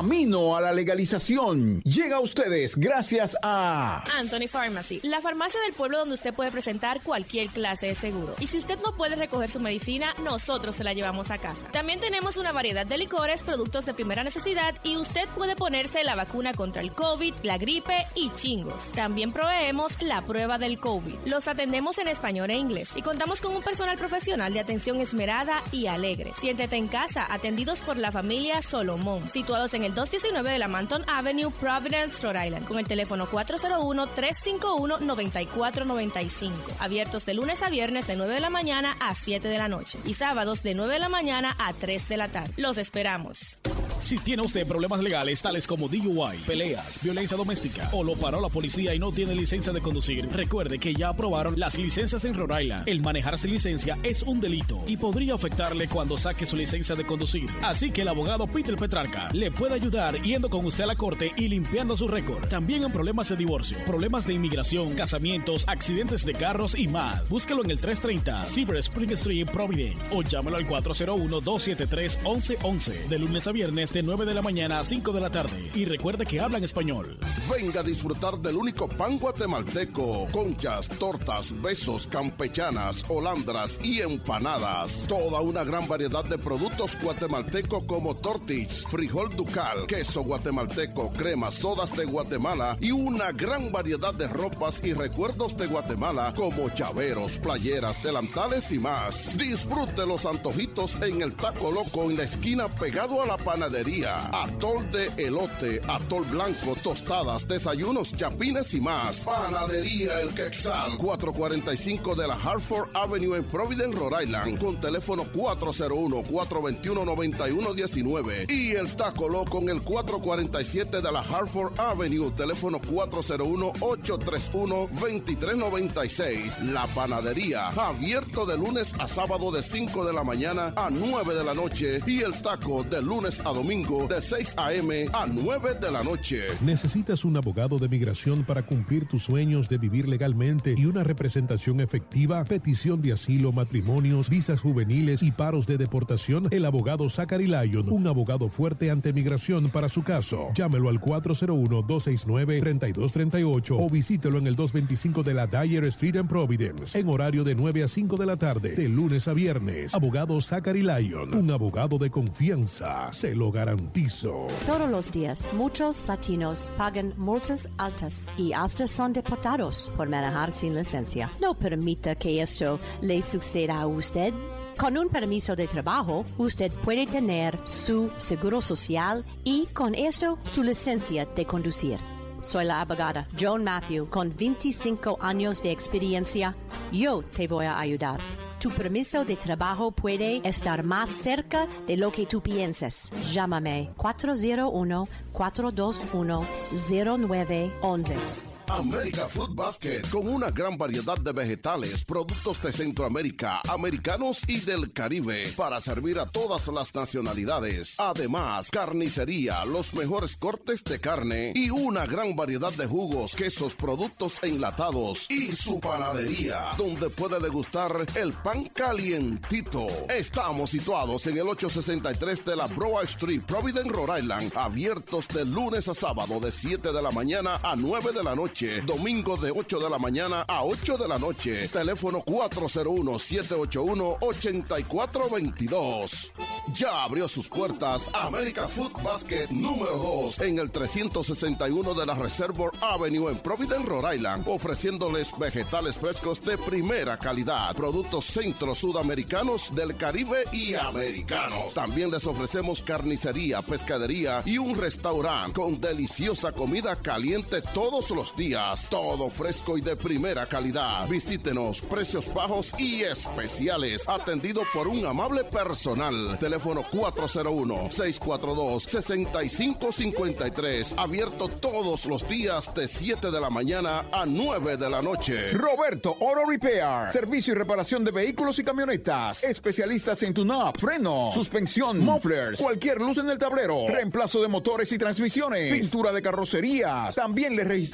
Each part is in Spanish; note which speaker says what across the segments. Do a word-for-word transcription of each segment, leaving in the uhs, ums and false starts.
Speaker 1: camino a la legalización. Llega a ustedes gracias a
Speaker 2: Anthony Pharmacy, la farmacia del pueblo donde usted puede presentar cualquier clase de seguro. Y si usted no puede recoger su medicina, nosotros se la llevamos a casa. También tenemos una variedad de licores, productos de primera necesidad y usted puede ponerse la vacuna contra el COVID, la gripe y chingos. También proveemos la prueba del COVID. Los atendemos en español e inglés y contamos con un personal profesional de atención esmerada y alegre. Siéntete en casa, atendidos por la familia Solomón, situados en el doscientos diecinueve de la Manton Avenue, Providence, Rhode Island, con el teléfono cuatro cero uno, tres cinco uno, nueve cuatro nueve cinco. Abiertos de lunes a viernes de nueve de la mañana a siete de la noche y sábados de nueve de la mañana a tres de la tarde. Los esperamos.
Speaker 3: Si tiene usted problemas legales tales como D U I, peleas, violencia doméstica o lo paró la policía y no tiene licencia de conducir, recuerde que ya aprobaron las licencias en Rhode Island. El manejar sin licencia es un delito y podría afectarle cuando saque su licencia de conducir. Así que el abogado Peter Petrarca le puede ayudar yendo con usted a la corte y limpiando su récord. También en problemas de divorcio, problemas de inmigración, casamientos, accidentes de carros y más. Búsquelo en el trescientos treinta Silver Spring Street, Providence, o llámalo al cuatro cero uno, dos siete tres, once once de lunes a viernes de nueve de la mañana a cinco de la tarde. Y recuerde que hablan español.
Speaker 4: Venga a disfrutar del único pan guatemalteco. Conchas, tortas, besos, campechanas, holandras y empanadas. Toda una gran variedad de productos guatemaltecos como tortich, frijol ducal, queso guatemalteco, cremas, sodas de Guatemala y una gran variedad de ropas y recuerdos de Guatemala como llaveros, playeras, delantales y más. Disfrute los antojitos en el Taco Loco en la esquina pegado a la panadería. Atol de elote, atol blanco, tostadas, desayunos, chapines y más. Panadería El Quexal, cuatrocientos cuarenta y cinco de la Hartford Avenue en Providence, Rhode Island, con teléfono cuatro cero uno, cuatro dos uno, nueve uno uno nueve. Y el Taco Loco en el cuatrocientos cuarenta y siete de la Hartford Avenue, teléfono cuatro cero uno, ocho tres uno, dos tres nueve seis. La panadería, abierto de lunes a sábado de cinco de la mañana a nueve de la noche y el taco de lunes a domingo de seis a eme a nueve de la noche.
Speaker 5: ¿Necesitas un abogado de migración para cumplir tus sueños de vivir legalmente y una representación efectiva? Petición de asilo, matrimonios, visas juveniles y paros de deportación. El abogado Zachary Lyon, un abogado fuerte ante migración para su caso. Llámelo al cuatro cero uno, dos seis nueve, tres dos tres ocho o visítelo en el doscientos veinticinco de la Dyer Street en Providence, en horario de nueve a cinco de la tarde, de lunes a viernes. Abogado Zachary Lyon, un abogado de confianza, se lo garantizo.
Speaker 6: Todos los días, muchos latinos pagan multas altas y hasta son deportados por manejar sin licencia. No permita que esto le suceda a usted. Con un permiso de trabajo, usted puede tener su seguro social y con esto su licencia de conducir. Soy la abogada Joan Matthew, con veinticinco años de experiencia. Yo te voy a ayudar. Tu permiso de trabajo puede estar más cerca de lo que tú piensas. Llámame cuatro cero uno, cuatro dos uno, cero nueve uno uno.
Speaker 4: America Food Basket, con una gran variedad de vegetales, productos de Centroamérica, americanos y del Caribe, para servir a todas las nacionalidades. Además, carnicería, los mejores cortes de carne y una gran variedad de jugos, quesos, productos enlatados y su panadería, donde puede degustar el pan calientito. Estamos situados en el ochocientos sesenta y tres de la Broad Street, Providence, Rhode Island, abiertos de lunes a sábado de siete de la mañana a nueve de la noche. Domingo de ocho de la mañana a ocho de la noche. Teléfono cuatro cero uno, siete ocho uno, ocho cuatro dos dos. Ya abrió sus puertas America Food Basket número dos en el trescientos sesenta y uno de la Reservoir Avenue en Providence, Rhode Island, ofreciéndoles vegetales frescos de primera calidad, productos centro-sudamericanos, del Caribe y americanos. También les ofrecemos carnicería, pescadería y un restaurante con deliciosa comida caliente todos los días. Todo fresco y de primera calidad. Visítenos, precios bajos y especiales, atendido por un amable personal. Teléfono cuatro cero uno, seis cuatro dos, seis cinco cinco tres. Abierto todos los días de siete de la mañana a nueve de la noche.
Speaker 1: Roberto Auto Repair, servicio y reparación de vehículos y camionetas. Especialistas en tune-up, freno, suspensión, mufflers, cualquier luz en el tablero, reemplazo de motores y transmisiones, pintura de carrocerías. También le registramos su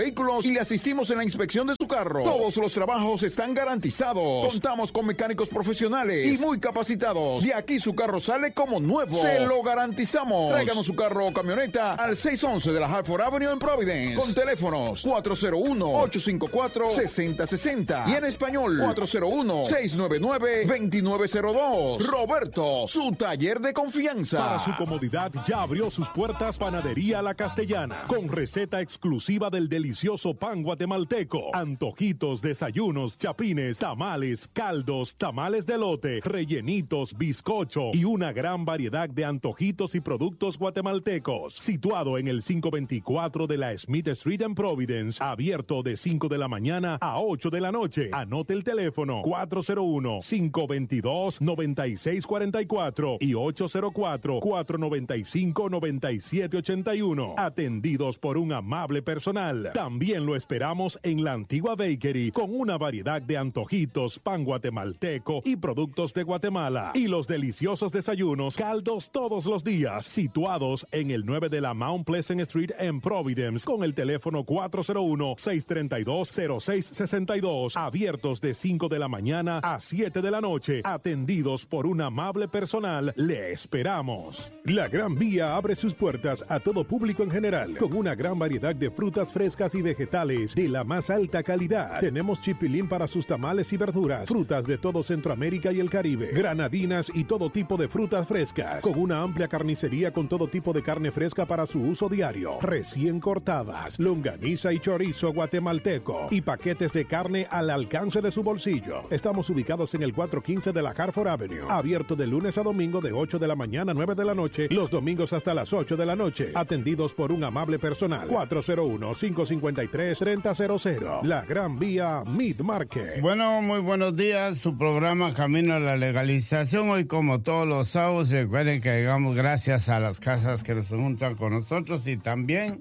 Speaker 1: vehículos y le asistimos en la inspección de su carro. Todos los trabajos están garantizados. Contamos con mecánicos profesionales y muy capacitados. De aquí su carro sale como nuevo. Se lo garantizamos. Tráiganos su carro o camioneta al seiscientos once de la Hartford Avenue en Providence. Con teléfonos cuatro cero uno, ocho cinco cuatro, seis cero seis cero y en español cuatro cero uno, seis nueve nueve, dos nueve cero dos. Roberto, su taller de confianza.
Speaker 5: Para su comodidad ya abrió sus puertas Panadería La Castellana, con receta exclusiva del delicioso pan guatemalteco, antojitos, desayunos, chapines, tamales, caldos, tamales de elote, rellenitos, bizcocho y una gran variedad de antojitos y productos guatemaltecos. Situado en el quinientos veinticuatro de la Smith Street en Providence, abierto de cinco de la mañana a ocho de la noche. Anote el teléfono cuatro cero uno, cinco dos dos, nueve seis cuatro cuatro y ocho cero cuatro, cuatro nueve cinco, nueve siete ocho uno. Atendidos por un amable personal. También lo esperamos en la antigua bakery con una variedad de antojitos, pan guatemalteco y productos de Guatemala. Y los deliciosos desayunos, caldos todos los días, situados en el nueve de la Mount Pleasant Street en Providence con el teléfono cuatro cero uno, seis tres dos, cero seis seis dos. Abiertos de cinco de la mañana a siete de la noche. Atendidos por un amable personal. Le esperamos. La Gran Vía abre sus puertas a todo público en general con una gran variedad de frutas frescas y vegetales de la más alta calidad. Tenemos chipilín para sus tamales y verduras, frutas de todo Centroamérica y el Caribe, granadinas y todo tipo de frutas frescas, con una amplia carnicería con todo tipo de carne fresca para su uso diario, recién cortadas, longaniza y chorizo guatemalteco y paquetes de carne al alcance de su bolsillo. Estamos ubicados en el cuatrocientos quince de la Hartford Avenue, abierto de lunes a domingo de ocho de la mañana a nueve de la noche, los domingos hasta las ocho de la noche, atendidos por un amable personal. Cuatro cero uno, cinco cinco tres, tres cero cero cero. La Gran Vía Meat Market.
Speaker 7: Bueno, muy buenos días. Su programa Camino a la Legalización. Hoy, como todos los sábados, recuerden que llegamos gracias a las casas que nos juntan con nosotros y también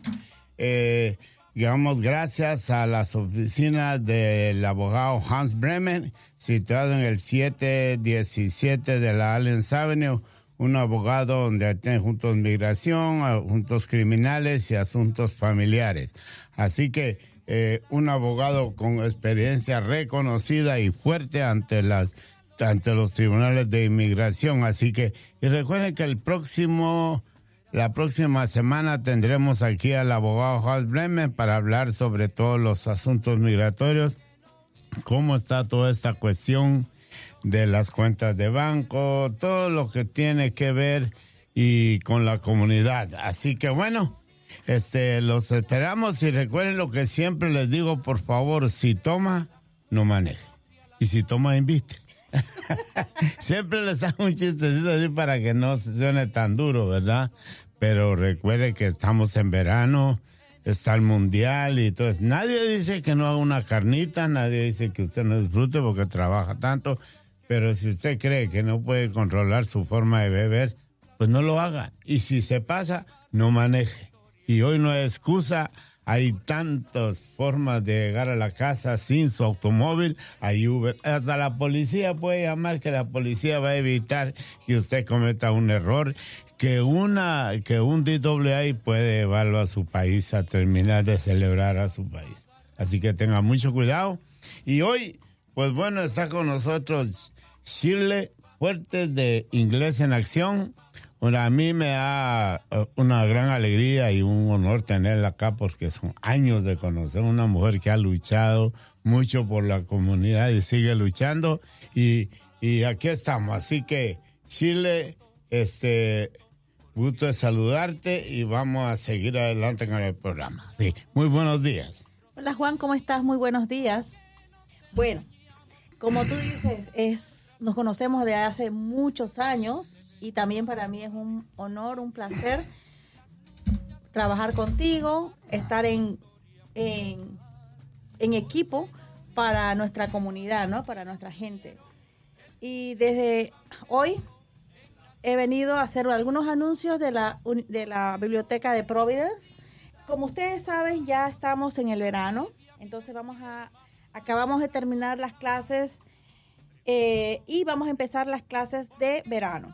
Speaker 7: eh, llegamos gracias a las oficinas del abogado Hans Bremen, situado en el siete diecisiete de la Allen Avenue. Un abogado donde atiende asuntos de migración, asuntos criminales y asuntos familiares. Así que eh, un abogado con experiencia reconocida y fuerte ante las ante los tribunales de inmigración. Así que, y recuerden que el próximo, la próxima semana tendremos aquí al abogado Hans Bremen para hablar sobre todos los asuntos migratorios, cómo está toda esta cuestión de las cuentas de banco, todo lo que tiene que ver y con la comunidad. Así que bueno, este, los esperamos y recuerden lo que siempre les digo, por favor, si toma, no maneje. Y si toma, invite. Siempre les hago un chistecito así para que no suene tan duro, ¿verdad? Pero recuerde que estamos en verano, está el mundial y todo. Nadie dice que no haga una carnita, nadie dice que usted no disfrute porque trabaja tanto. Pero si usted cree que no puede controlar su forma de beber, pues no lo haga. Y si se pasa, no maneje. Y hoy no hay excusa. Hay tantas formas de llegar a la casa sin su automóvil. Hay Uber. Hasta la policía puede llamar, que la policía va a evitar que usted cometa un error. Que una que un D W I puede llevarlo a su país a terminar de celebrar a su país. Así que tenga mucho cuidado. Y hoy, pues bueno, está con nosotros Shirley Fuertes de Inglés en Acción. Bueno, a mí me da una gran alegría y un honor tenerla acá porque son años de conocer una mujer que ha luchado mucho por la comunidad y sigue luchando. Y, y aquí estamos. Así que, Shirley, este, gusto de saludarte y vamos a seguir adelante con el programa. Sí, muy buenos días.
Speaker 8: Hola Juan, ¿cómo estás? Muy buenos días. Bueno, como tú dices, es nos conocemos de hace muchos años y también para mí es un honor, un placer trabajar contigo, estar en, en, en equipo para nuestra comunidad, ¿no? Para nuestra gente. Y desde hoy he venido a hacer algunos anuncios de la, de la biblioteca de Providence. Como ustedes saben, ya estamos en el verano, entonces vamos a acabamos de terminar las clases eh, y vamos a empezar las clases de verano.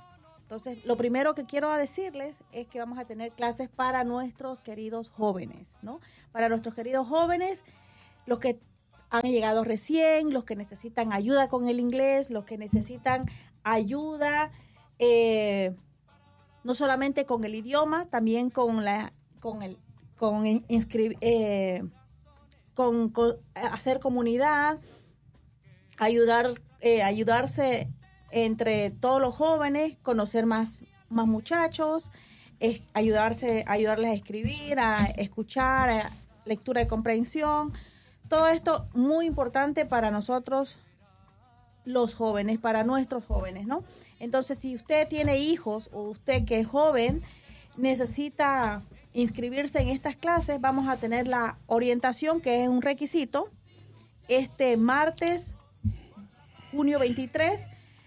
Speaker 8: Entonces, lo primero que quiero decirles es que vamos a tener clases para nuestros queridos jóvenes, ¿no? Para nuestros queridos jóvenes, los que han llegado recién, los que necesitan ayuda con el inglés, los que necesitan ayuda, eh, no solamente con el idioma, también con la, con el, con inscribir, eh, con, con hacer comunidad, ayudar, eh, ayudarse entre todos los jóvenes, conocer más, más muchachos, es ayudarse, ayudarles a escribir, a escuchar, a lectura de comprensión. Todo esto muy importante para nosotros los jóvenes, para nuestros jóvenes, ¿no? Entonces, si usted tiene hijos o usted que es joven necesita inscribirse en estas clases, vamos a tener la orientación, que es un requisito, este martes, junio veintitrés,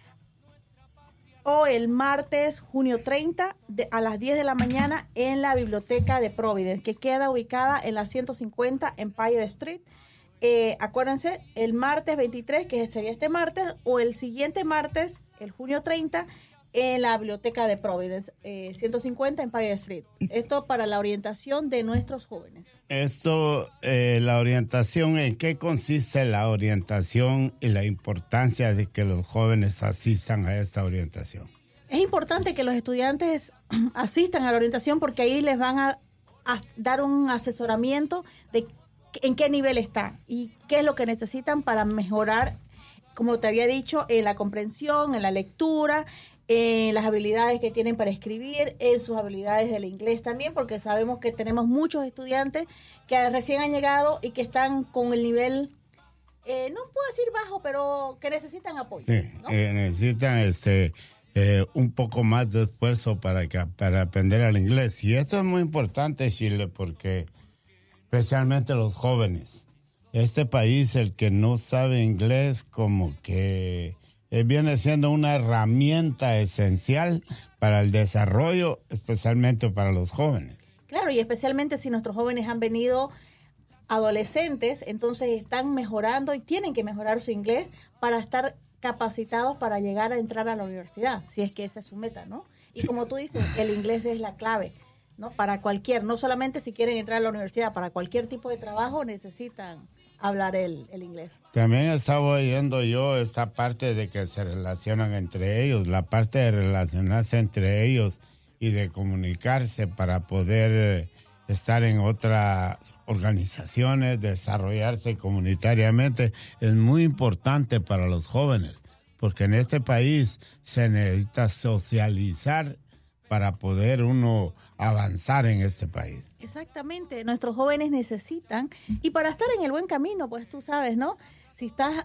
Speaker 8: o el martes, junio treinta, de, a las diez de la mañana en la biblioteca de Providence, que queda ubicada en la ciento cincuenta Empire Street. Eh, acuérdense, el martes veintitrés, que sería este martes, o el siguiente martes, el junio treinta, en la biblioteca de Providence, eh, ciento cincuenta Empire Street. Esto para la orientación de nuestros jóvenes.
Speaker 7: Esto, eh, la orientación, ¿en qué consiste la orientación y la importancia de que los jóvenes asistan a esta orientación?
Speaker 8: Es importante que los estudiantes asistan a la orientación porque ahí les van a, a dar un asesoramiento de en qué nivel está y qué es lo que necesitan para mejorar, como te había dicho, en la comprensión, en la lectura, en las habilidades que tienen para escribir, en sus habilidades del inglés también, porque sabemos que tenemos muchos estudiantes que recién han llegado y que están con el nivel, eh, no puedo decir bajo, pero que necesitan apoyo.
Speaker 7: Sí,
Speaker 8: ¿no?
Speaker 7: eh, necesitan este eh, un poco más de esfuerzo para, que, para aprender el inglés. Y esto es muy importante, Chile, porque especialmente los jóvenes. Este país, el que no sabe inglés, como que eh, viene siendo una herramienta esencial para el desarrollo, especialmente para los jóvenes.
Speaker 8: Claro, y especialmente si nuestros jóvenes han venido adolescentes, entonces están mejorando y tienen que mejorar su inglés para estar capacitados para llegar a entrar a la universidad, si es que esa es su meta, ¿no? Y sí, como tú dices, el inglés es la clave, ¿no? Para cualquier, no solamente si quieren entrar a la universidad, para cualquier tipo de trabajo necesitan hablar el, el inglés.
Speaker 7: También estaba oyendo yo esta parte de que se relacionan entre ellos, la parte de relacionarse entre ellos y de comunicarse para poder estar en otras organizaciones, desarrollarse comunitariamente, es muy importante para los jóvenes, porque en este país se necesita socializar para poder uno avanzar en este país.
Speaker 8: Exactamente, nuestros jóvenes necesitan, y para estar en el buen camino, pues tú sabes, ¿no? Si estás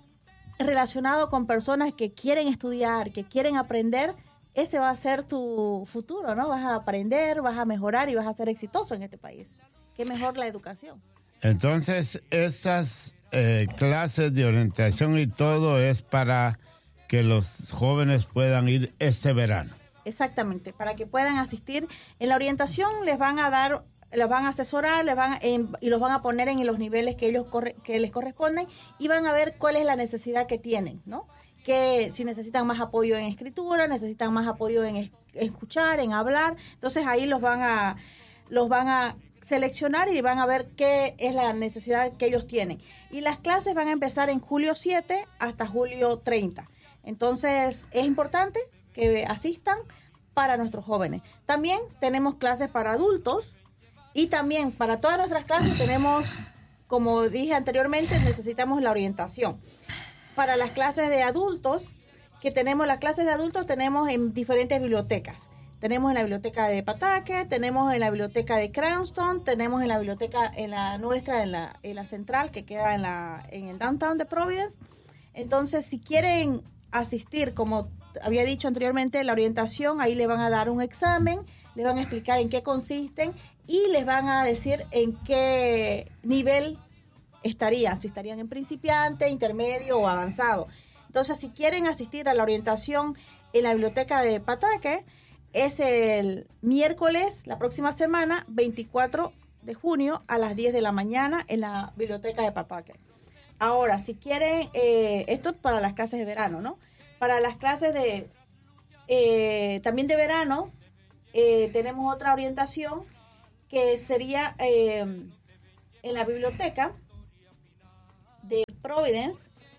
Speaker 8: relacionado con personas que quieren estudiar, que quieren aprender, ese va a ser tu futuro, ¿no? Vas a aprender, vas a mejorar y vas a ser exitoso en este país. Qué mejor la educación.
Speaker 7: Entonces, esas eh, clases de orientación y todo es para que los jóvenes puedan ir este verano.
Speaker 8: Exactamente, para que puedan asistir. En la orientación les van a dar, les van a asesorar, les van a, en, y los van a poner en los niveles que ellos corre, que les corresponden, y van a ver cuál es la necesidad que tienen, ¿no? Que si necesitan más apoyo en escritura, necesitan más apoyo en es, escuchar, en hablar, entonces ahí los van a los van a seleccionar y van a ver qué es la necesidad que ellos tienen. Y las clases van a empezar en julio siete hasta julio treinta. Entonces es importante que asistan para nuestros jóvenes. También tenemos clases para adultos y también para todas nuestras clases tenemos, como dije anteriormente, necesitamos la orientación. Para las clases de adultos, que tenemos las clases de adultos tenemos en diferentes bibliotecas. Tenemos en la biblioteca de Pataque, tenemos en la biblioteca de Cranston, tenemos en la biblioteca en la nuestra, en la, en la central, que queda en, la, en el downtown de Providence. Entonces, si quieren asistir, como había dicho anteriormente, la orientación, ahí le van a dar un examen, le van a explicar en qué consisten y les van a decir en qué nivel estarían, si estarían en principiante, intermedio o avanzado. Entonces, si quieren asistir a la orientación en la biblioteca de Pataque, es el miércoles, la próxima semana, veinticuatro de junio, a las diez de la mañana, en la biblioteca de Pataque. Ahora, si quieren, eh, esto es para las clases de verano, ¿no? Para las clases de eh, también de verano, eh, tenemos otra orientación que sería eh, en la biblioteca de Providence,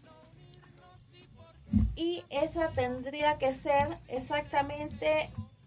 Speaker 8: y esa tendría que ser exactamente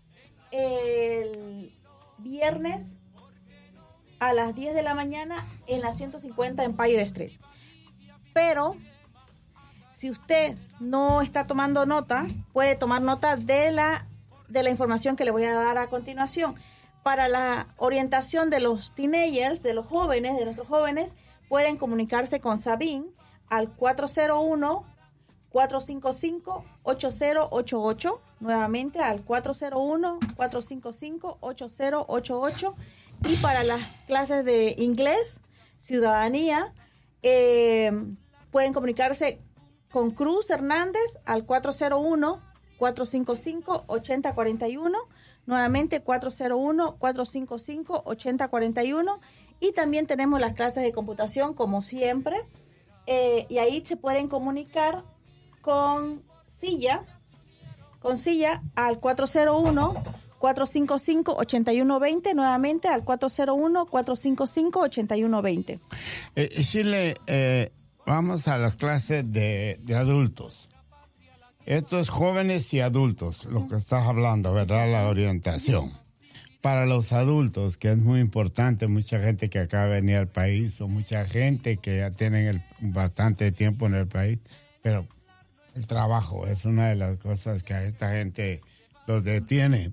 Speaker 8: el viernes a las diez de la mañana en la ciento cincuenta Empire Street. Pero si usted no está tomando nota, puede tomar nota de la de la información que le voy a dar a continuación. Para la orientación de los teenagers, de los jóvenes, de nuestros jóvenes, pueden comunicarse con Sabine al cuatro cero uno, cuatro cinco cinco, ocho cero ocho ocho, nuevamente al cuatro cero uno, cuatro cinco cinco, ocho cero ocho ocho. Y para las clases de inglés, ciudadanía, eh, pueden comunicarse con Cruz Hernández al cuatro cero uno, cuatro cinco cinco, ocho cero cuatro uno, nuevamente cuatro cero uno, cuatro cinco cinco, ocho cero cuatro uno. Y también tenemos las clases de computación, como siempre, eh, y ahí se pueden comunicar con Silla, con Silla al cuatro cero uno, cuatro cinco cinco, ocho uno dos cero, nuevamente al cuatro cero uno, cuatro cinco cinco, ocho uno dos cero.
Speaker 7: Eh, Shirley, eh, vamos a las clases de, de adultos. Esto es jóvenes y adultos, lo que estás hablando, ¿verdad? La orientación. Para los adultos, que es muy importante, mucha gente que acaba de venir al país o mucha gente que ya tienen el, bastante tiempo en el país, pero el trabajo es una de las cosas que a esta gente los detiene.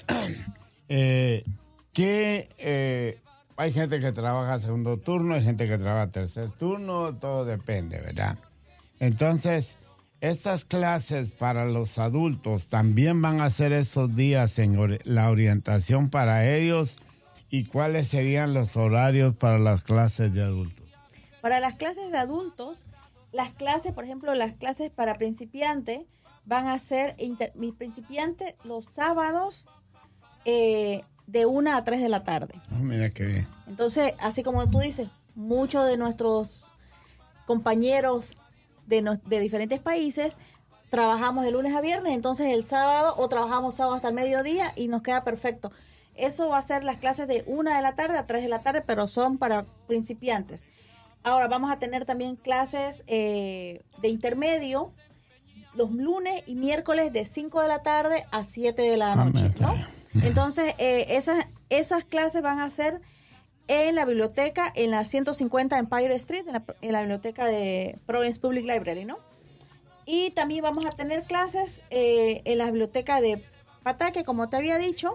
Speaker 7: eh, que eh, hay gente que trabaja segundo turno, hay gente que trabaja tercer turno, todo depende, ¿verdad? Entonces, estas clases para los adultos también van a ser esos días en or- la orientación para ellos. ¿Y cuáles serían los horarios para las clases de adultos?
Speaker 8: Para las clases de adultos, las clases, por ejemplo, las clases para principiantes van a ser inter- mis principiantes los sábados eh, de una a tres de la tarde.
Speaker 7: Oh, mira qué bien.
Speaker 8: Entonces, así como tú dices, muchos de nuestros compañeros de, no, de diferentes países trabajamos de lunes a viernes, entonces el sábado o trabajamos sábado hasta el mediodía y nos queda perfecto. Eso va a ser las clases de una de la tarde a tres de la tarde, pero son para principiantes. Ahora vamos a tener también clases eh, de intermedio los lunes y miércoles de cinco de la tarde a siete de la noche, ¿no? Entonces, eh, esas, esas clases van a ser en la biblioteca, en la ciento cincuenta Empire Street, en la, en la biblioteca de Providence Public Library, ¿no? Y también vamos a tener clases eh, en la biblioteca de Pataque, como te había dicho.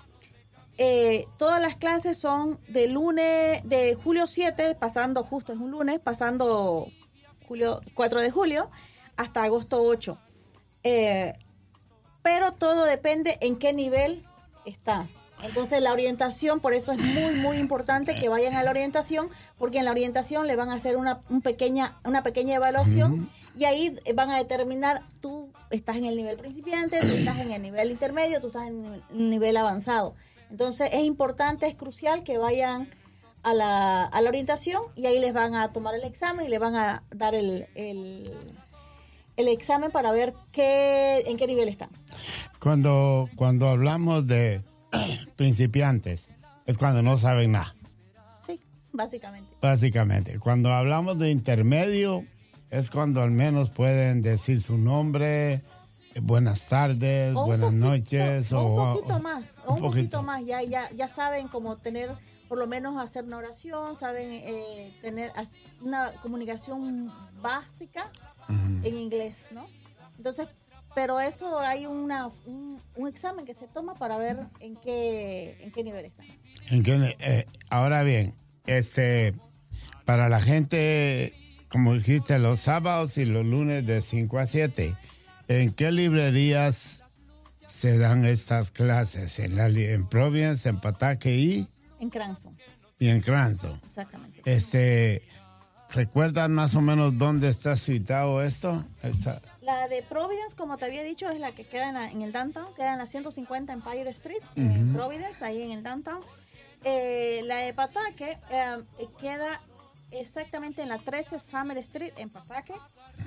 Speaker 8: Eh, todas las clases son de lunes, de julio siete, pasando, justo es un lunes, pasando julio cuatro de julio, hasta agosto ocho. Eh, pero todo depende en qué nivel estás. Entonces la orientación, por eso es muy, muy importante que vayan a la orientación, porque en la orientación le van a hacer una, un pequeña, una pequeña evaluación uh-huh. y ahí van a determinar, tú estás en el nivel principiante, tú estás en el nivel intermedio, tú estás en el nivel avanzado. Entonces es importante, es crucial que vayan a la, a la orientación y ahí les van a tomar el examen y les van a dar el, el, el examen para ver qué, en qué nivel están.
Speaker 7: Cuando, cuando hablamos de principiantes, es cuando no saben nada.
Speaker 8: Sí, básicamente.
Speaker 7: Básicamente. Cuando hablamos de intermedio, es cuando al menos pueden decir su nombre, buenas tardes,
Speaker 8: o
Speaker 7: buenas
Speaker 8: poquito,
Speaker 7: noches.
Speaker 8: O
Speaker 7: o
Speaker 8: un poquito o, más, o un, un poquito. poquito más. Ya, ya, ya saben cómo tener, por lo menos hacer una oración, saben eh, tener una comunicación básica uh-huh. en inglés, ¿no? Entonces, pero eso hay una un, un examen que se toma para ver en qué en qué nivel están.
Speaker 7: ¿En qué, eh, ahora bien, este para la gente, como dijiste, los sábados y los lunes de cinco a siete, ¿en qué librerías se dan estas clases? En, la, en Providence, en Pataque y...
Speaker 8: En Cranston.
Speaker 7: Y en Cranston.
Speaker 8: Exactamente.
Speaker 7: Este, ¿recuerdan más o menos dónde está situado esto? Esta...
Speaker 8: La de Providence, como te había dicho, es la que queda en, la, en el downtown, queda en la ciento cincuenta Empire Street, uh-huh. en Providence, ahí en el downtown. Eh, la de Pataque eh, queda exactamente en la trece Summer Street, en Pataque.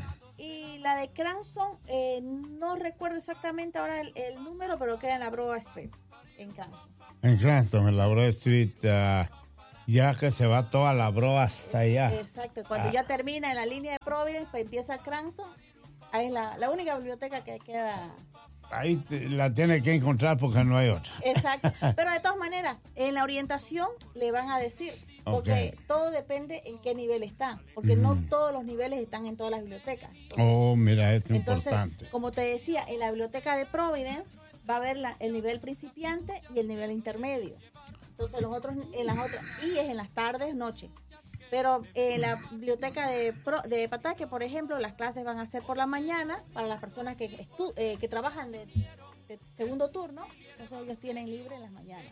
Speaker 8: y la de Cranston, eh, no recuerdo exactamente ahora el, el número, pero queda en la Broad Street, en Cranston.
Speaker 7: En Cranston, en la Broad Street, uh, ya que se va toda la Broad hasta allá.
Speaker 8: Exacto, cuando ah. ya termina en la línea de Providence, pues empieza Cranston, ahí es la, la única biblioteca que queda.
Speaker 7: Ahí te, la tiene que encontrar porque no hay otra.
Speaker 8: Exacto, pero de todas maneras, en la orientación le van a decir, porque okay. todo depende en qué nivel está, porque mm. no todos los niveles están en todas las bibliotecas.
Speaker 7: Oh, mira, esto es
Speaker 8: Entonces,
Speaker 7: importante.
Speaker 8: Como te decía, en la biblioteca de Providence va a haber la, el nivel principiante y el nivel intermedio. Entonces, los otros, en las otras, y es en las tardes, noche. Pero en la biblioteca de, Pro, de Pataque, por ejemplo, las clases van a ser por la mañana para las personas que, estu, eh, que trabajan de, de segundo turno. Entonces ellos tienen libre en las mañanas.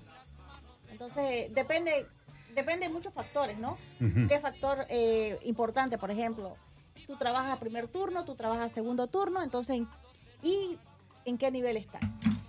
Speaker 8: Entonces depende depende de muchos factores, ¿no? Uh-huh. ¿Qué factor eh, importante? Por ejemplo, tú trabajas primer turno, tú trabajas segundo turno, entonces, ¿y en qué nivel estás?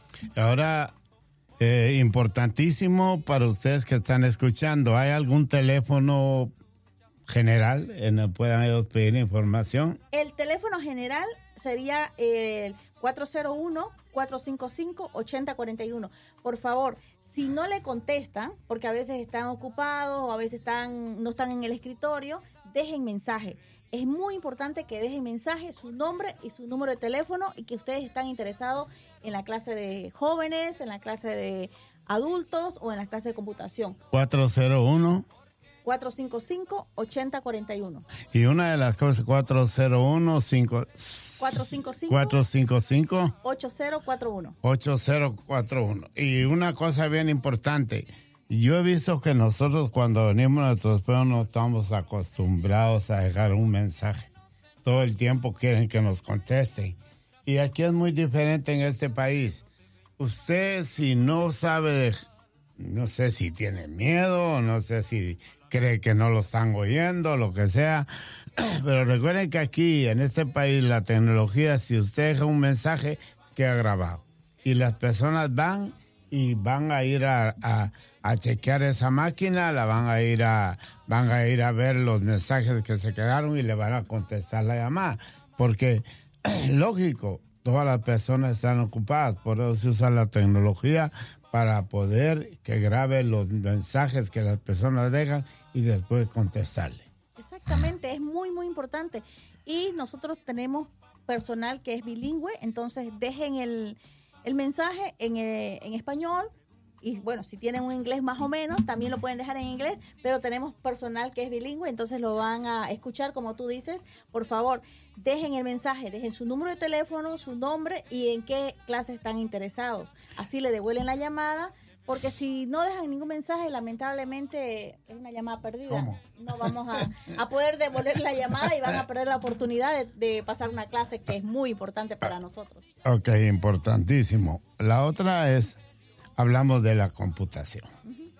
Speaker 7: Ahora, eh, importantísimo para ustedes que están escuchando, ¿hay algún teléfono general en el que puedan ellos pedir información?
Speaker 8: El teléfono general sería el cuatro cero uno, cuatro cinco cinco, ocho cero cuatro uno. Por favor, si no le contestan, porque a veces están ocupados o a veces están no están en el escritorio, dejen mensaje. Es muy importante que dejen mensaje, su nombre y su número de teléfono, y que ustedes están interesados en la clase de jóvenes, en la clase de adultos o en la clase de computación.
Speaker 7: cuatro cero uno
Speaker 8: cuatro cinco cinco, ocho cero cuatro uno.
Speaker 7: Y una de las cosas, cuatro cero uno, cinco,
Speaker 8: cuatro cinco cinco,
Speaker 7: cuatro cinco cinco,
Speaker 8: ocho cero cuatro uno.
Speaker 7: ocho cero cuatro uno. Y una cosa bien importante, yo he visto que nosotros cuando venimos a nuestros pueblos no estamos acostumbrados a dejar un mensaje. Todo el tiempo quieren que nos contesten. Y aquí es muy diferente en este país. Usted, si no sabe, no sé si tiene miedo, no sé si cree que no lo están oyendo, lo que sea, pero recuerden que aquí, en este país, la tecnología, si usted deja un mensaje, queda grabado. Y las personas van y van a ir a, a, a chequear esa máquina, la van a ir a, van a ir a ver los mensajes que se quedaron y le van a contestar la llamada. Porque, lógico, todas las personas están ocupadas, por eso se usa la tecnología para poder que grabe los mensajes que las personas dejan y después contestarle.
Speaker 8: Exactamente, es muy, muy importante. Y nosotros tenemos personal que es bilingüe, entonces dejen el, el mensaje en, eh, en español. Y bueno, si tienen un inglés más o menos, también lo pueden dejar en inglés, pero tenemos personal que es bilingüe, entonces lo van a escuchar como tú dices. Por favor, dejen el mensaje, dejen su número de teléfono, su nombre y en qué clase están interesados. Así le devuelven la llamada, porque si no dejan ningún mensaje, lamentablemente es una llamada perdida.
Speaker 7: ¿Cómo?
Speaker 8: No vamos a, a poder devolver la llamada y van a perder la oportunidad de, de pasar una clase que es muy importante para nosotros.
Speaker 7: Ok, importantísimo. La otra es, hablamos de la computación. Uh-huh.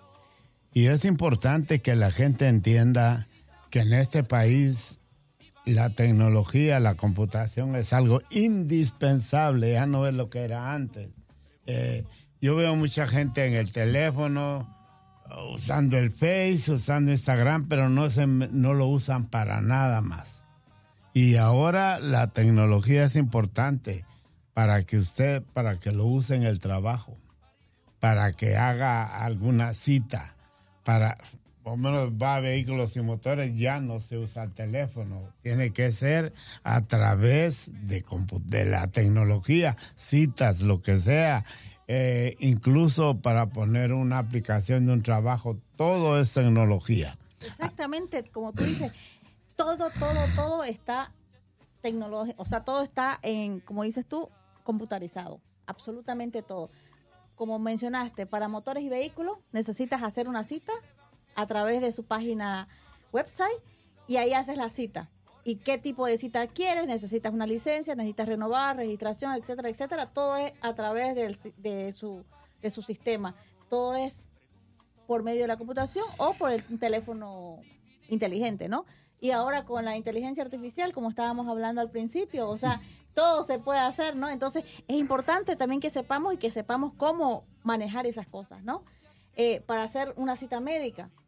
Speaker 7: Y es importante que la gente entienda que en este país la tecnología, la computación es algo indispensable, ya no es lo que era antes. Eh, yo veo mucha gente en el teléfono usando el Face, usando Instagram, pero no, se, no lo usan para nada más. Y ahora la tecnología es importante para que usted, para que lo use en el trabajo, para que haga alguna cita, para, por lo menos va a vehículos y motores, ya no se usa el teléfono, tiene que ser a través de, de la tecnología, citas, lo que sea, eh, incluso para poner una aplicación de un trabajo, todo es tecnología.
Speaker 8: Exactamente, como tú dices, todo, todo, todo está tecnológico, o sea, todo está en, como dices tú, computarizado, absolutamente todo. Como mencionaste, para motores y vehículos necesitas hacer una cita a través de su página website y ahí haces la cita. ¿Y qué tipo de cita quieres? Necesitas una licencia, necesitas renovar, registración, etcétera, etcétera. Todo es a través del, de, su, de su sistema. Todo es por medio de la computación o por el teléfono inteligente, ¿no? Y ahora con la inteligencia artificial, como estábamos hablando al principio, o sea, todo se puede hacer, ¿no? Entonces, es importante también que sepamos y que sepamos cómo manejar esas cosas, ¿no? Eh, para hacer una cita médica,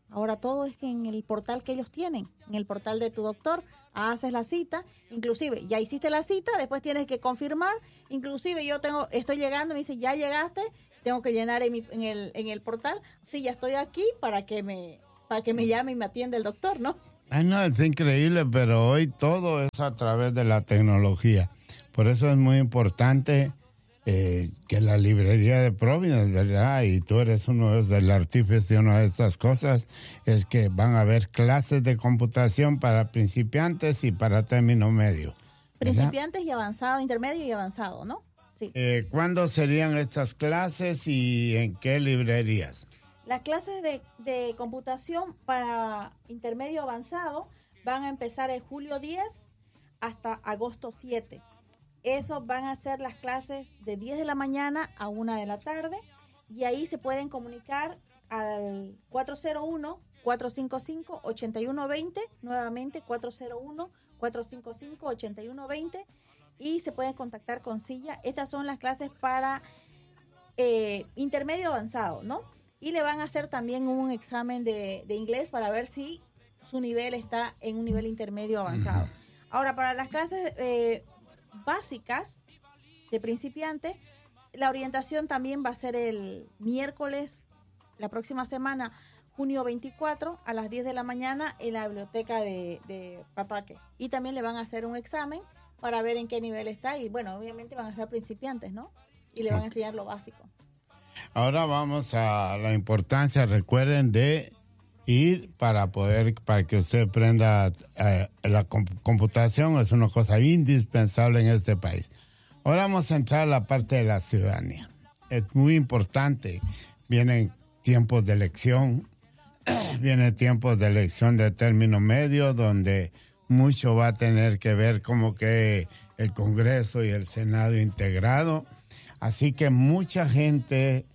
Speaker 8: Ahora todo es que en el portal que ellos tienen, en el portal de tu doctor, haces la cita, inclusive ya hiciste la cita, después tienes que confirmar, inclusive yo tengo, estoy llegando, me dice, ya llegaste, tengo que llenar en, mi, en, el, en el portal, sí, ya estoy aquí para que me, para que me llame y me atienda el doctor, ¿no?
Speaker 7: Ay, no, es increíble, pero hoy todo es a través de la tecnología. Por eso es muy importante eh, que la librería de Providence, ¿verdad? Y tú eres uno del artífice de una de estas cosas, es que van a haber clases de computación para principiantes y para término medio, ¿verdad?
Speaker 8: Principiantes y avanzado, intermedio y avanzado, ¿no? Sí.
Speaker 7: Eh, ¿Cuándo serían estas clases y en qué librerías?
Speaker 8: Las clases de, de computación para intermedio avanzado van a empezar en julio diez hasta agosto siete. Esos van a ser las clases de diez de la mañana a una de la tarde y ahí se pueden comunicar al cuatro cero uno, cuatro cinco cinco, ocho uno dos cero, nuevamente cuatro cero uno, cuatro cinco cinco, ocho uno dos cero y se pueden contactar con Silla. Estas son las clases para eh, intermedio avanzado, ¿no? Y le van a hacer también un examen de, de inglés para ver si su nivel está en un nivel intermedio avanzado. Ahora, para las clases eh, básicas de principiantes, la orientación también va a ser el miércoles, la próxima semana, junio veinticuatro, a las diez de la mañana en la biblioteca de, de Pataque. Y también le van a hacer un examen para ver en qué nivel está. Y bueno, obviamente van a ser principiantes, ¿no? Y le van a enseñar lo básico.
Speaker 7: Ahora vamos a la importancia, recuerden, de ir para poder, para que usted aprenda eh, la comp- computación, es una cosa indispensable en este país. Ahora vamos a entrar a la parte de la ciudadanía. Es muy importante, vienen tiempos de elección, vienen tiempos de elección de término medio, donde mucho va a tener que ver como que el Congreso y el Senado integrado. Así que mucha gente,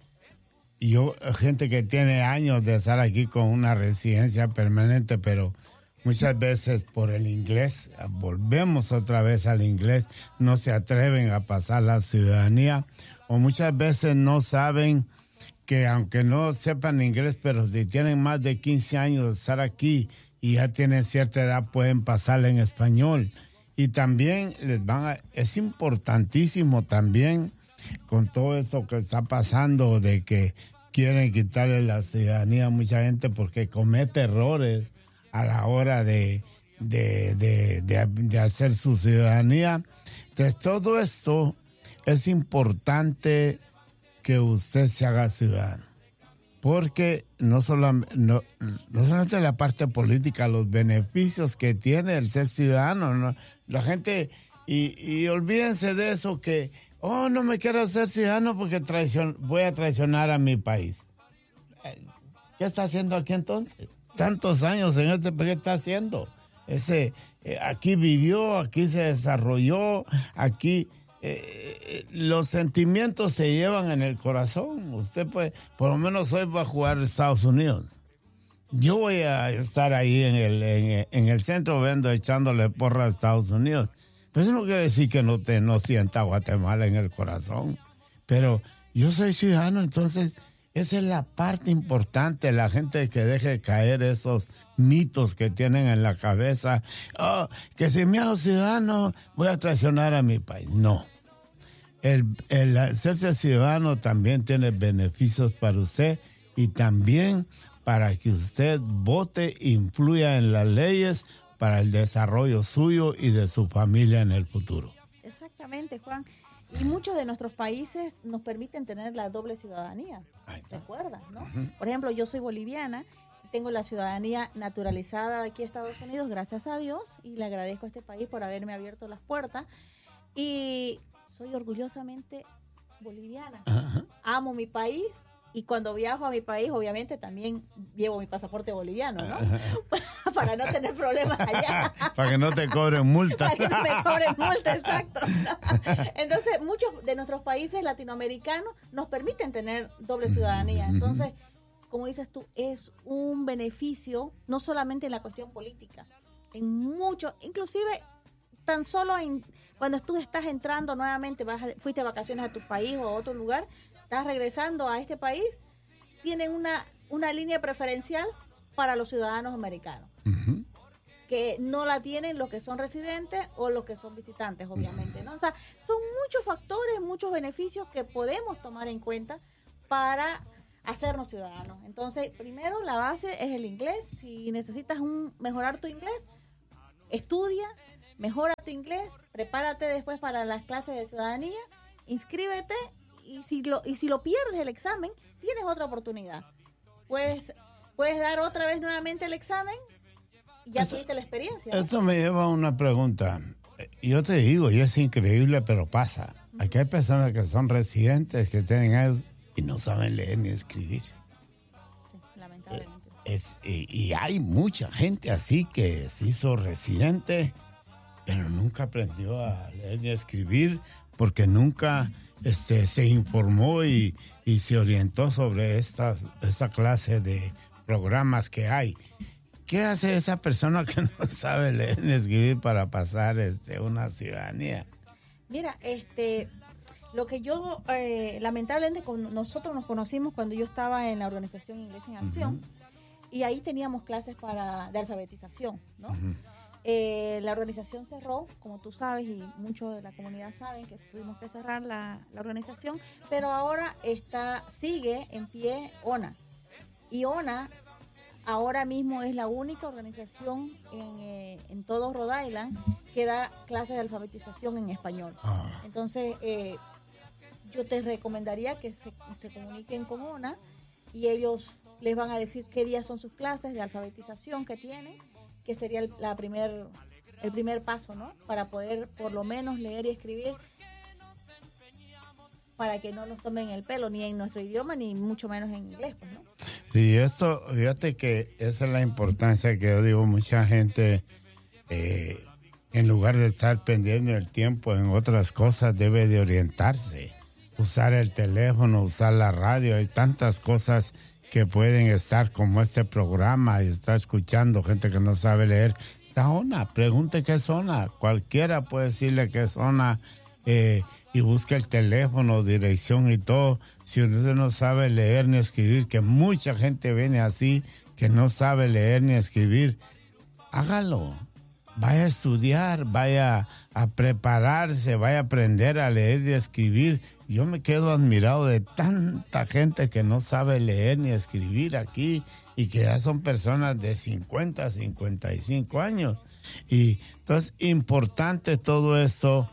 Speaker 7: yo, gente que tiene años de estar aquí con una residencia permanente, pero muchas veces por el inglés, volvemos otra vez al inglés, no se atreven a pasar la ciudadanía, o muchas veces no saben que aunque no sepan inglés, pero si tienen más de quince años de estar aquí y ya tienen cierta edad, pueden pasarla en español. Y también les van a, es importantísimo también con todo esto que está pasando de que quieren quitarle la ciudadanía a mucha gente porque comete errores a la hora de, de, de, de, de hacer su ciudadanía. Entonces, todo esto es importante que usted se haga ciudadano. Porque no, solo, no, no solamente la parte política, los beneficios que tiene el ser ciudadano, ¿no? La gente, y, y olvídense de eso que, oh, no me quiero ser ciudadano porque traicion, voy a traicionar a mi país. ¿Qué está haciendo aquí entonces? Tantos años en este país, ¿qué está haciendo? Ese, eh, aquí vivió, aquí se desarrolló, aquí... Eh, los sentimientos se llevan en el corazón. Usted puede, por lo menos hoy va a jugar Estados Unidos. Yo voy a estar ahí en el, en, en el centro vendo echándole porra a Estados Unidos. Pero eso no quiere decir que no te no sienta Guatemala en el corazón. Pero yo soy ciudadano, entonces esa es la parte importante. La gente que deje caer esos mitos que tienen en la cabeza. Oh, que si me hago ciudadano voy a traicionar a mi país. No. El, el hacerse ciudadano también tiene beneficios para usted y también para que usted vote, influya en las leyes para el desarrollo suyo y de su familia en el futuro.
Speaker 8: Exactamente, Juan. Y muchos de nuestros países nos permiten tener la doble ciudadanía. ¿Te acuerdas, no? Uh-huh. Por ejemplo, yo soy boliviana, tengo la ciudadanía naturalizada de aquí a Estados Unidos, gracias a Dios, y le agradezco a este país por haberme abierto las puertas. Y soy orgullosamente boliviana. Uh-huh. Amo mi país. Y cuando viajo a mi país, obviamente, también llevo mi pasaporte boliviano, ¿no? Para no tener problemas allá.
Speaker 7: Para que no te cobren multa.
Speaker 8: Para que no me cobren multa, exacto. Entonces, muchos de nuestros países latinoamericanos nos permiten tener doble ciudadanía. Entonces, como dices tú, es un beneficio, no solamente en la cuestión política, en mucho, inclusive tan solo en, cuando tú estás entrando nuevamente, vas a, fuiste de vacaciones a tu país o a otro lugar, estás regresando a este país, tienen una, una línea preferencial para los ciudadanos americanos. Uh-huh. Que no la tienen los que son residentes o los que son visitantes, obviamente, ¿no? O sea, son muchos factores, muchos beneficios que podemos tomar en cuenta para hacernos ciudadanos. Entonces, primero, la base es el inglés. Si necesitas un, mejorar tu inglés, estudia, mejora tu inglés, prepárate después para las clases de ciudadanía, inscríbete y si lo, y si lo pierdes el examen, tienes otra oportunidad. Puedes, puedes dar otra vez nuevamente el examen. Ya eso, tuviste la experiencia. ¿No?
Speaker 7: Esto me lleva a una pregunta. Yo te digo, y es increíble, pero pasa. Aquí hay personas que son residentes, que tienen años y no saben leer ni escribir. Sí, lamentablemente. Es, y, y hay mucha gente así que se hizo residente, pero nunca aprendió a leer ni a escribir, porque nunca este, se informó y, y se orientó sobre esta, esta clase de programas que hay. ¿Qué hace esa persona que no sabe leer ni escribir para pasar este, una ciudadanía?
Speaker 8: Mira, este, lo que yo, eh, lamentablemente, con nosotros nos conocimos cuando yo estaba en la organización Inglés en Acción, uh-huh. y ahí teníamos clases para de alfabetización, ¿no? Uh-huh. Eh, la organización cerró, como tú sabes, y muchos de la comunidad saben que tuvimos que cerrar la, la organización, pero ahora está sigue en pie ONA. Y ONA ahora mismo es la única organización en, eh, en todo Rhode Island que da clases de alfabetización en español. Ah. Entonces, eh, yo te recomendaría que se, se comuniquen con ONA y ellos les van a decir qué días son sus clases de alfabetización que tienen, que sería el, la primer, el primer paso, ¿no? Para poder por lo menos leer y escribir, para que no nos tomen el pelo ni en nuestro idioma ni mucho menos en inglés, pues, ¿no?
Speaker 7: Sí, esto, fíjate que esa es la importancia que yo digo, mucha gente eh, en lugar de estar pendiendo el tiempo en otras cosas debe de orientarse, usar el teléfono, usar la radio, hay tantas cosas que pueden estar como este programa y está escuchando gente que no sabe leer. Esta ONA, pregunte qué es ONA, cualquiera puede decirle qué es ONA, eh, y busca el teléfono, dirección y todo. Si usted no sabe leer ni escribir, que mucha gente viene así, que no sabe leer ni escribir, hágalo. Vaya a estudiar, vaya a prepararse, vaya a aprender a leer y escribir. Yo me quedo admirado de tanta gente que no sabe leer ni escribir aquí y que ya son personas de cincuenta, cincuenta y cinco años. Y entonces, importante todo esto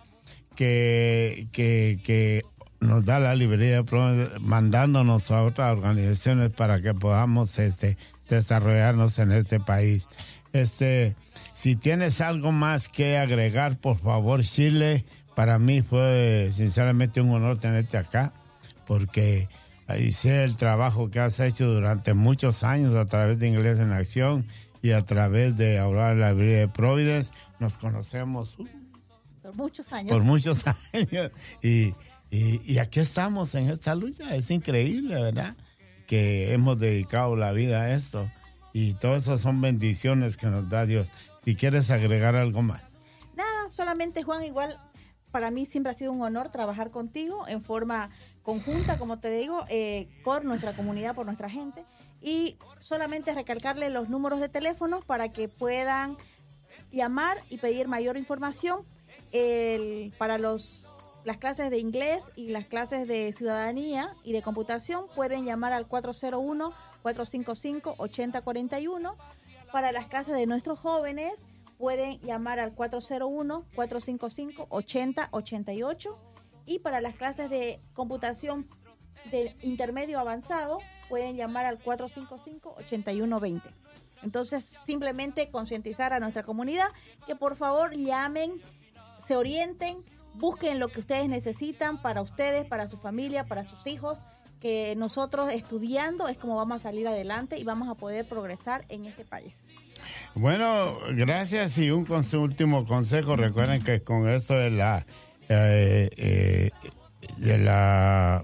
Speaker 7: que, que, que nos da la librería mandándonos a otras organizaciones para que podamos este, desarrollarnos en este país. Este, si tienes algo más que agregar, por favor, Shirley, para mí fue sinceramente un honor tenerte acá, porque hice el trabajo que has hecho durante muchos años a través de Inglés en Acción y a través de ahora la librería de Providence. Nos conocemos uh,
Speaker 8: por muchos años.
Speaker 7: Por muchos años. Y, y, y aquí estamos en esta lucha. Es increíble, ¿verdad? Que hemos dedicado la vida a esto. Y todas esas son bendiciones que nos da Dios. Si quieres agregar algo más.
Speaker 8: Nada, solamente, Juan, igual para mí siempre ha sido un honor trabajar contigo en forma conjunta, como te digo, eh, por nuestra comunidad, por nuestra gente. Y solamente recalcarle los números de teléfono para que puedan llamar y pedir mayor información el, para los las clases de inglés y las clases de ciudadanía y de computación. Pueden llamar al cuatro cero uno, cuatro cinco cinco, ocho cero cuatro uno. Para las clases de nuestros jóvenes pueden llamar al cuatro cero uno, cuatro cinco cinco, ocho cero ocho ocho. Y para las clases de computación de intermedio avanzado pueden llamar al cuatro cinco cinco, ocho uno dos cero. Entonces, simplemente concientizar a nuestra comunidad que por favor llamen, se orienten, busquen lo que ustedes necesitan para ustedes, para su familia, para sus hijos, que nosotros estudiando es como vamos a salir adelante y vamos a poder progresar en este país.
Speaker 7: Bueno, gracias. Y un cons- último consejo, recuerden que con esto de la eh, eh, de la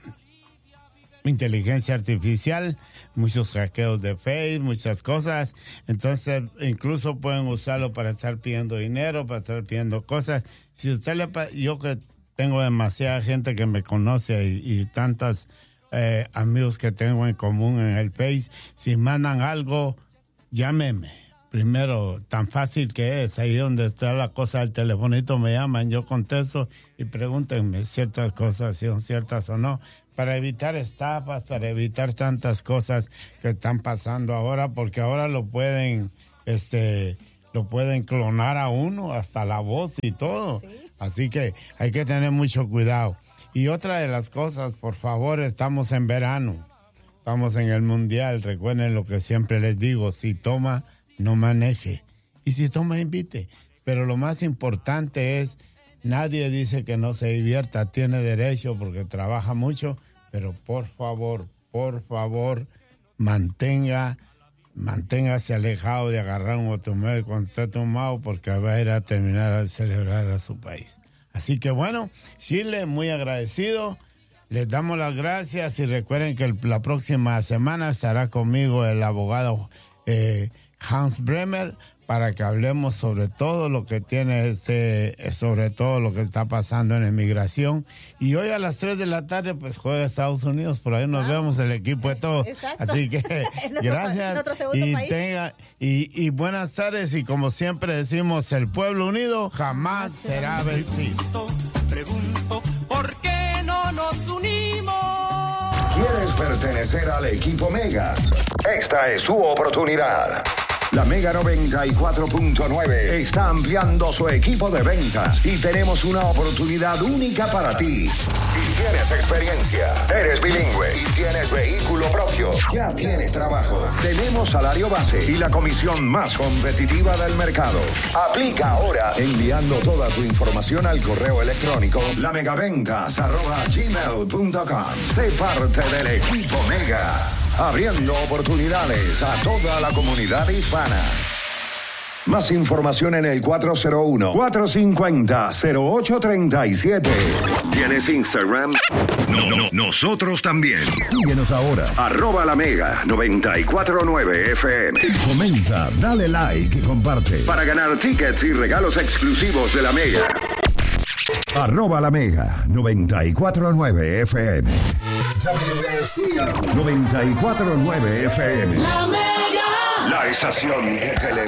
Speaker 7: inteligencia artificial, muchos hackeos de Facebook, muchas cosas, entonces incluso pueden usarlo para estar pidiendo dinero, para estar pidiendo cosas. Si usted le, yo que tengo demasiada gente que me conoce y, y tantos eh, amigos que tengo en común en el Face, si mandan algo llámeme. Primero, tan fácil que es, ahí donde está la cosa del telefonito me llaman, yo contesto y pregúntenme ciertas cosas, si son ciertas o no, para evitar estafas, para evitar tantas cosas que están pasando ahora, porque ahora lo pueden, este, lo pueden clonar a uno, hasta la voz y todo. ¿Sí? Así que hay que tener mucho cuidado. Y otra de las cosas, por favor, estamos en verano, estamos en el mundial, recuerden lo que siempre les digo, si toma, no maneje. Y si toma, invite. Pero lo más importante es, nadie dice que no se divierta, tiene derecho porque trabaja mucho, pero por favor, por favor, mantenga, manténgase alejado de agarrar un automóvil cuando esté tomado porque va a ir a terminar a celebrar a su país. Así que bueno, Chile, muy agradecido. Les damos las gracias y recuerden que el, la próxima semana estará conmigo el abogado eh, Hans Bremer para que hablemos sobre todo lo que tiene este, sobre todo lo que está pasando en inmigración. Y hoy a las tres de la tarde pues juega Estados Unidos, por ahí nos ah, vemos el equipo de todo. Exacto. Así que gracias y país. tenga y, y buenas tardes y como siempre decimos, el pueblo unido jamás será vencido.
Speaker 9: Pregunto, ¿por qué no nos unimos?
Speaker 10: ¿Quieres pertenecer al equipo Mega? Esta es tu oportunidad. La Mega noventa y cuatro punto nueve está ampliando su equipo de ventas y tenemos una oportunidad única para ti. Si tienes experiencia, eres bilingüe y tienes vehículo propio, ya tienes trabajo, tenemos salario base y la comisión más competitiva del mercado. Aplica ahora enviando toda tu información al correo electrónico lamegaventas arroba gmail punto com. Sé parte del equipo Mega, abriendo oportunidades a toda la comunidad hispana. Más información en el cuatro cero uno, cuatro cinco cero, cero ocho tres siete. ¿Tienes Instagram? No, no, nosotros también. Síguenos ahora. Arroba la Mega noventa y cuatro punto nueve F M. Comenta, dale like y comparte. Para ganar tickets y regalos exclusivos de la Mega. Arroba la Mega noventa y cuatro punto nueve F M. noventa y cuatro punto nueve F M. La Mega. La estación de tele.